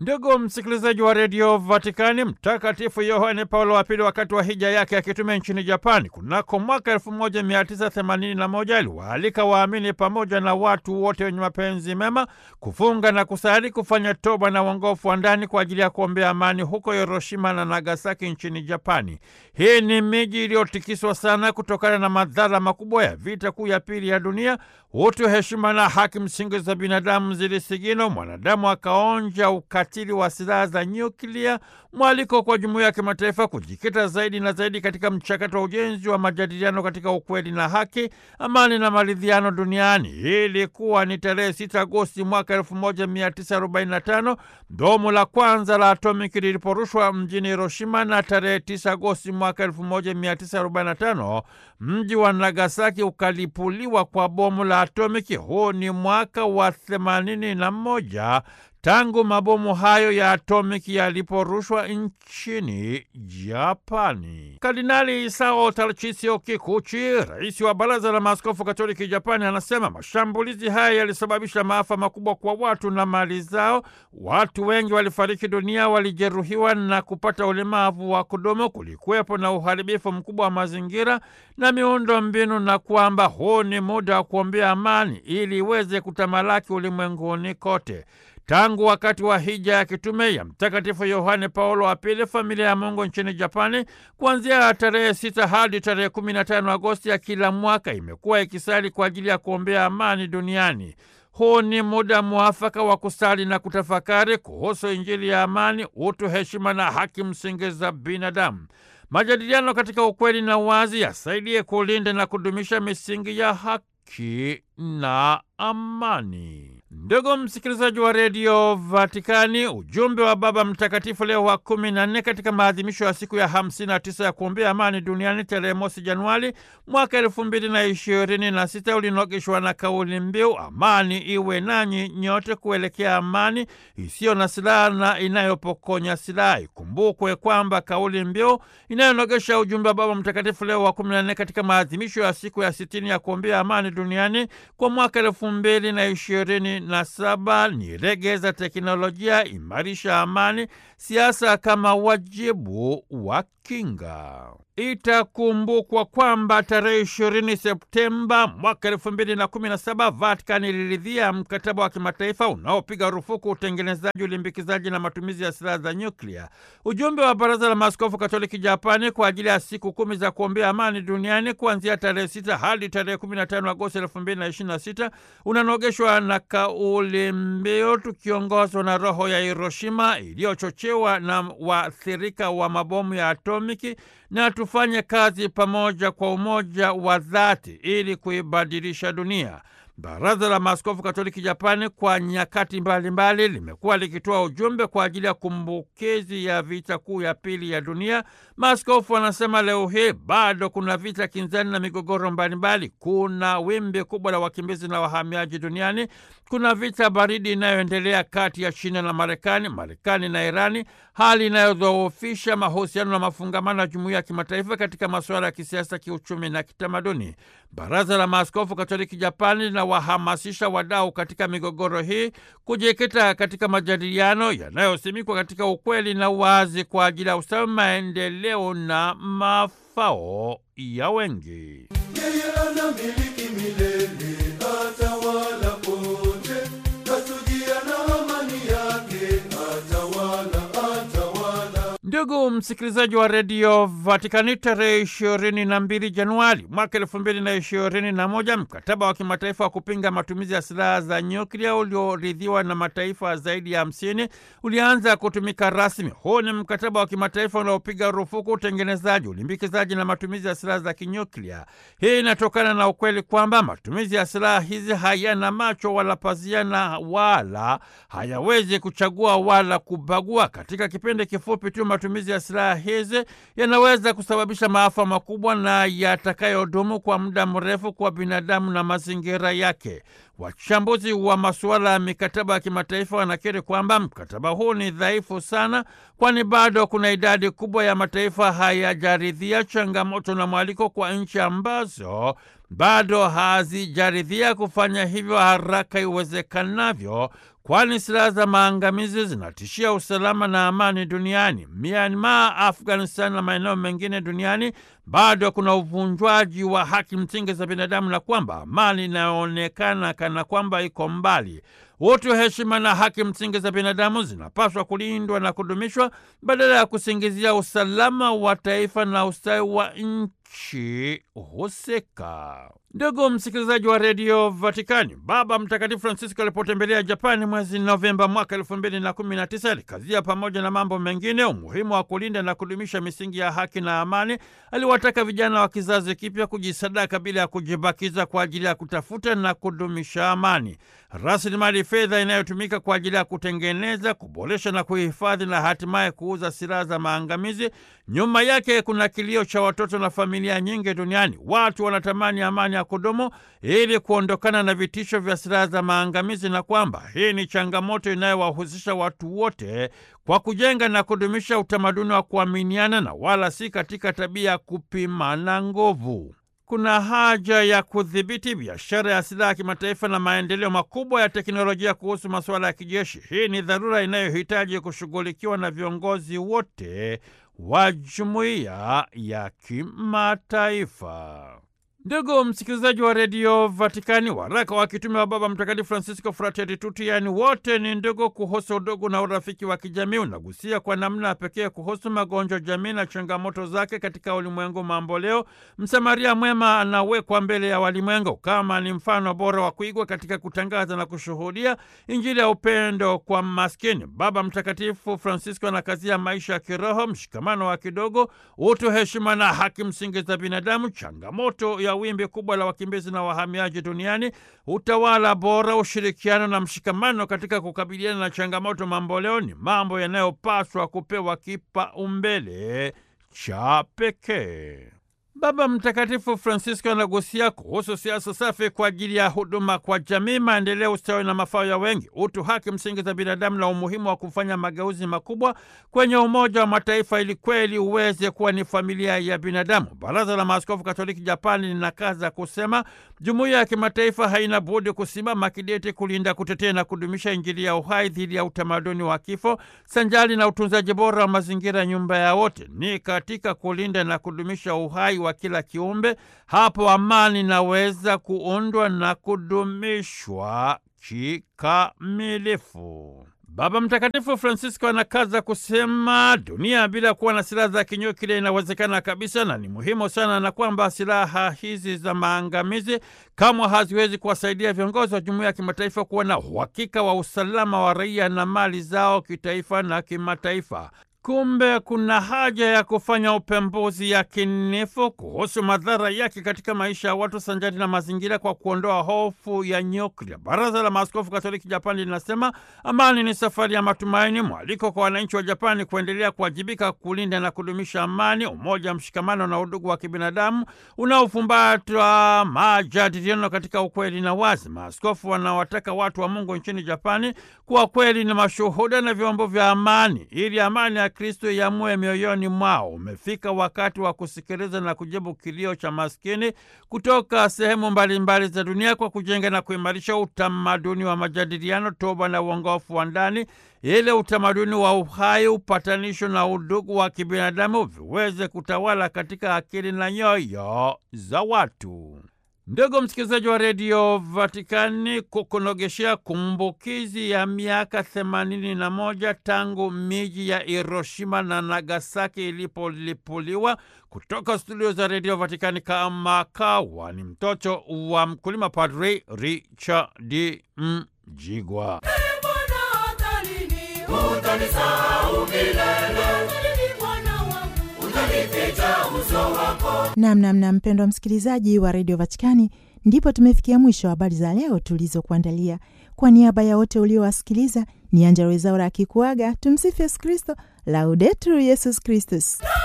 Ndugu msikilizaji wa redio Vatikani, Mtakatifu Yohane Paulo wa Pili wakati wa hija yake ya kitume nchini Japani kunako mwaka 1981 aliwaalika waamini pamoja na watu wote wenye mapenzi mema kufunga na kusali, kufanya toba na uongofu wa ndani kwa ajili ya kuombea amani huko Hiroshima na Nagasaki nchini Japani. Hii ni miji iliyotikiswa sana kutokana na madhara makubwa ya vita kuu ya pili ya dunia. Utu, heshima na haki msingi za binadamu zilisigino, mwanadamu akaonja ukatili wa silaha za nyuklia. Mwaliko kwa jumuiya ya kimataifa kujikita zaidi na zaidi katika mchakato wa ujenzi wa majadiliano katika ukweli na haki, amani na maridhiano duniani. Ilikuwa ni tarehe 6 Agosti mwaka 1945 bomu la kwanza la atomiki liliporushwa mjini Hiroshima, na tarehe 9 Agosti mwaka 1945 mji wa Nagasaki ukalipuliwa kwa bomu la atomiki. Huu ni mwaka wa 81 tangu mabomu hayo ya atomiki yaliporushwa nchini Japani. Kardinali Isao Tarchisio Kikuchi, rais wa Baraza la Maaskofu Katoliki Japani, anasema mashambulizi haya yalisababisha maafa makubwa kwa watu na mali zao. Watu wengi walifariki dunia, walijeruhiwa na kupata ulemavu wa kudumu. Kulikuwepo na uharibifu mkubwa wa mazingira na miundo mbinu, na kwamba huu ni muda wa kuombea amani ili iweze kutamalaki ulimwenguni kote. Tangu wakati wa hija ya kitume ya Mtakatifu Yohane Paulo wa Pili, familia ya Mungu nchini Japani, kuanzia tarehe 6 hadi tarehe 15 Agosti ya kila mwaka, imekuwa ikisali kwa ajili ya kuombea amani duniani. Huu ni muda muafaka wa kusali na kutafakari kuhusu Injili ya amani, utu, heshima na haki msingi za binadamu. Majadiliano katika ukweli na uwazi yasaidie kulinda na kudumisha misingi ya haki na amani. Ndugu msikilizaji wa redio Vatikani, ujumbe wa Baba Mtakatifu Leo wa 14 katika maadhimisho ya siku ya 59 ya kuombea amani duniani tarehe 1 Januari mwaka 2026 ulinogeshwa na kauli mbiu amani iwe nanyi nyote, kuelekea amani isiyo na silaha na inayopokonya silaha. Ikumbukwe kwamba kauli mbiu inayonogesha ujumbe wa Baba Mtakatifu Leo wa 14 katika maadhimisho ya siku ya 60 ya kuombea amani duniani kwa mwaka 2027 ni regeza teknolojia, imarisha amani, siasa kama wajibu wa kinga. Itakumbukwa kwamba tarehe 20 Septemba mwaka 2017 Vatican iliridhia mkataba wa kimataifa unaopiga rufuku utengenezaji, ulimbikizaji na matumizi ya silaha za nyuklia. Ujumbe wa Baraza la Maaskofu Katoliki Japani kwa ajili ya siku 10 za kuombea amani duniani kuanzia tarehe 6 hadi tarehe 15 Agosti 2026 unanogeshwa na kauli mbiu tukiongozwa na roho ya Hiroshima iliyochochewa na waathirika wa mabomu ya atomiki, na tufanye kazi pamoja kwa umoja wa dhati ili kuibadilisha dunia. Baraza la Maaskofu Katoliki Japani kwa nyakati mbalimbali limekuwa likitoa ujumbe kwa ajili ya kumbukizi ya vita kuu ya pili ya dunia. Maaskofu wanasema leo hii bado kuna vita kinzani na migogoro mbalimbali. Kuna wimbi kubwa la wakimbizi na wahamiaji duniani. Kuna vita baridi inayoendelea kati ya China na Marekani, Marekani na Irani, hali inayodhoofisha mahusiano na mafungamano ya jumuiya ya kimataifa katika masuala ya kisiasa, kiuchumi na kitamaduni. Baraza la Maaskofu Katoliki Japani linawahamasisha wadau katika migogoro hii kujikita katika majadiliano yanayosimikwa katika ukweli na uwazi kwa ajili ya ustawi, maendeleo na mafao ya wengi. Yeye anamiliki milele, atawala pote, katujia na amani yake, atawala. Ndugu msikilizaji wa redio Vatikani, tarehe 22 Januari mwaka 2021 mkataba wa kimataifa wa kupinga matumizi ya silaha za nyuklia ulioridhiwa na mataifa zaidi ya 50 ulianza kutumika rasmi. Huu ni mkataba wa kimataifa unaopiga rufuku utengenezaji, ulimbikizaji na matumizi ya silaha za kinyuklia. Hii inatokana na ukweli kwamba matumizi ya silaha hizi hayana macho wala pazia na wala hayawezi kuchagua wala kubagua. Katika kipindi kifupi tu matumizi ya silaha hizi yanaweza kusababisha maafa makubwa na yatakayodumu kwa muda mrefu kwa binadamu na mazingira yake. Wachambuzi wa masuala ya mikataba ya kimataifa wanakiri kwamba mkataba huu ni dhaifu sana, kwani bado kuna idadi kubwa ya mataifa hayajaridhia, changamoto na mwaliko kwa nchi ambazo bado hazijaridhia kufanya hivyo haraka iwezekanavyo kwani silaha za maangamizi zinatishia usalama na amani duniani. Myanmar, Afghanistan na maeneo mengine duniani bado kuna uvunjwaji wa haki msingi za binadamu, na kwamba amani inaonekana kana kwamba iko mbali. Utu, heshima na haki msingi za binadamu zinapaswa kulindwa na kudumishwa badala ya kusingizia usalama wa taifa na ustawi wa nchi husika. Ndugu msikilizaji wa redio Vatikani, Baba Mtakatifu Francisco alipotembelea Japani mwezi Novemba mwaka 2019 alikazia pamoja na mambo mengine umuhimu wa kulinda na kudumisha misingi ya haki na amani. Aliwataka vijana wa kizazi kipya kujisadaka bila ya kujibakiza kwa ajili ya kutafuta na kudumisha amani. Rasilimali fedha inayotumika kwa ajili ya kutengeneza, kuboresha na kuhifadhi na hatimaye kuuza silaha za maangamizi, nyuma yake kuna kilio cha watoto na familia nyingi duniani. Watu wanatamani amani ya kudumu ili kuondokana na vitisho vya silaha za maangamizi, na kwamba hii ni changamoto inayowahusisha watu wote kwa kujenga na kudumisha utamaduni wa kuaminiana na wala si katika tabia ya kupimana nguvu. Kuna haja ya kudhibiti biashara ya silaha kimataifa na maendeleo makubwa ya teknolojia kuhusu masuala ya kijeshi. Hii ni dharura inayohitaji kushughulikiwa na viongozi wote wa jumuiya ya kimataifa. Ndugu msikilizaji wa redio Vatikani, waraka wa kitume wa Baba Mtakatifu Francisco Fratelli Tutti, yaani wote ni ndugu, kuhusu udugu na urafiki wa kijamii, unagusia kwa namna pekee kuhusu magonjwa jamii na changamoto zake katika ulimwengu mambo leo. Msamaria mwema anawekwa mbele ya walimwengu kama ni mfano bora wa kuigwa katika kutangaza na kushuhudia Injili ya upendo kwa maskini. Baba Mtakatifu Francisco anakazia maisha ya kiroho, mshikamano wa kidogo, utu, heshima na haki msingi za binadamu, changamoto ya wimbi kubwa la wakimbizi na wahamiaji duniani, utawala bora, ushirikiano na mshikamano katika kukabiliana na changamoto mamboleo ni mambo yanayopaswa kupewa kipaumbele cha pekee. Baba Mtakatifu Francisco anagusia kuhusu siasa safi kwa ajili ya huduma kwa jamii, maendeleo, ustawi na mafao ya wengi, utu, haki msingi za binadamu na umuhimu wa kufanya mageuzi makubwa kwenye Umoja wa Mataifa ili kweli uweze kuwa ni familia ya binadamu. Baraza la Maaskofu Katoliki Japani linakaza kusema jumuiya ya kimataifa haina budi kusimama kidete kulinda, kutetea na kudumisha Injili ya uhai dhidi ya utamaduni wa kifo, sanjali na utunzaji bora wa mazingira, nyumba ya wote. Ni katika kulinda na kudumisha uhai wa kila kiumbe hapo amani inaweza kuundwa na kudumishwa kikamilifu. Baba Mtakatifu Francisco anakaza kusema dunia bila kuwa na silaha za kinyuklia inawezekana kabisa, na ni muhimu sana, na kwamba silaha hizi za maangamizi kamwe haziwezi kuwasaidia viongozi wa jumuiya ya kimataifa kuwa na uhakika wa usalama wa raia na mali zao kitaifa na kimataifa. Kumbe kuna haja ya kufanya upembuzi yakinifu kuhusu madhara yake katika maisha ya watu sanjari na mazingira kwa kuondoa hofu ya nyuklia. Baraza la Maaskofu Katoliki Japani linasema amani ni safari ya matumaini, mwaliko kwa wananchi wa Japani kuendelea kuwajibika kulinda na kudumisha amani, umoja, mshikamano na udugu wa kibinadamu unaofumbatwa majadiliano katika ukweli na wazi. Maaskofu wanawataka watu wa Mungu nchini Japani kuwa kweli ni mashuhuda na vyombo vya amani, ili amani ya Kristo yamue mioyoni mwao. Umefika wakati wa kusikiliza na kujibu kilio cha maskini kutoka sehemu mbalimbali za dunia kwa kujenga na kuimarisha utamaduni wa majadiliano, toba na uongofu wa ndani, ile utamaduni wa uhai, upatanisho na udugu wa kibinadamu viweze kutawala katika akili na nyoyo za watu. Ndugu msikilizaji wa redio Vatikani, kukunogeshea kumbukizi ya miaka 81 tangu miji ya Hiroshima na Nagasaki ilipolipuliwa, kutoka studio za redio Vatikani kama kawa ni mtoto wa mkulima, Padre Richard Mjigwa. Namna mpendwa msikilizaji wa redio Vatikani, ndipo tumefikia mwisho wa habari za leo tulizokuandalia. Kwa niaba ya wote uliowasikiliza, ni Angella Rwezaura akikuaga. Tumsifu Yesu Kristo, Laudetur Yesus Kristus.